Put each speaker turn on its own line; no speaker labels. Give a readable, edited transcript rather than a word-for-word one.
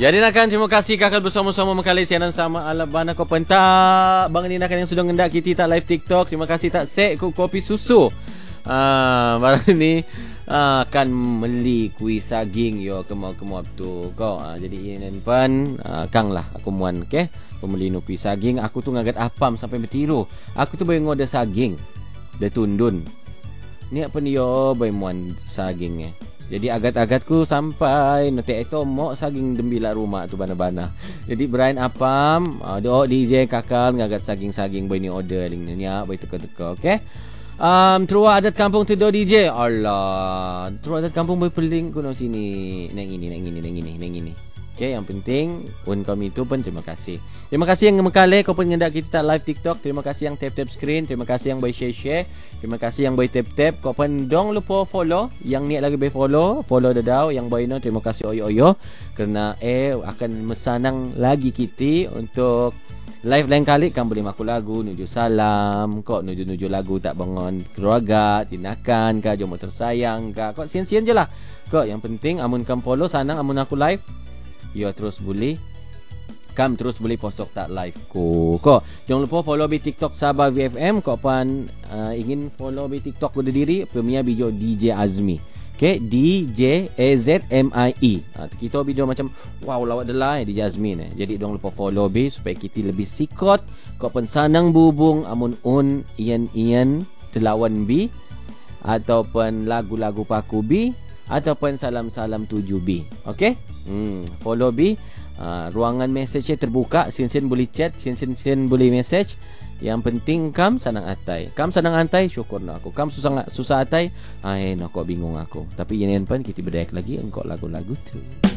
Jadi nakan terima kasih kakak bersama-sama mengkali siaran sama ala bana ko pentak. Bang ni nakan yang sudah ngendak kita tak live TikTok. Terima kasih tak sek kopi susu. Barang ni akan meli kuih saging yo kemau-kemau tu kau. Jadi ini pan kang lah aku muan okey. Pembeli nu kuih saging aku tu ngagat apam sampai bertiru. Aku tu boleh ngode saging. Dia tundun. Ni apa ni yo boleh muan sagingnya. Jadi agat-agatku sampai nanti itu mok saging dembila rumah tu bana-bana. Jadi Brian apam, doa DJ kakal ngagat saging-saging boy ni order ling ni ya, boy teka-teka, okey. Terua adat kampung tu do DJ. Allah. Terua adat kampung boy peling kuno sini. Nang ini. Okey, yang penting kami tu pun terima kasih. Terima kasih yang mengkale kau pun ngendak kita tak live TikTok. Terima kasih yang tap-tap screen, terima kasih yang boy share. Terima kasih yang boy tap-tap. Kau pun dong lupa follow. Yang niat lagi boy follow dadau yang boy no terima kasih oyo kerana akan mesanang lagi kita untuk live lain kali kan boleh maku lagu nuju salam kok nuju lagu tak bangun keluarga tindakan kah jomo tersayang kah kok sian-sian je lah kok yang penting amun kam follow sanang amun aku live yo terus boleh terus boleh posok tak live ko. Kok jangan lupa follow di TikTok Sabah VFM. Kok pan ingin follow di TikTok ku diri Premier video DJ Azmi. Okay, DJ AZMIE. Kita video macam wow lawak delai DJ Azmi ni. Jadi jangan lupa follow bi supaya kita lebih sikot. Kok pan sanang bubung amun ian telawan bi ataupun lagu-lagu paku bi ataupun salam-salam 7B. Okey? Follow B. Ruangan message terbuka. Sin-sin boleh chat, sin-sin boleh message. Yang penting kam sanang atai. Kam sanang atai syukur nak aku. Kam susah atai, nak kau bingung aku. Tapi yang pun kita berdayak lagi engkau lagu-lagu tu.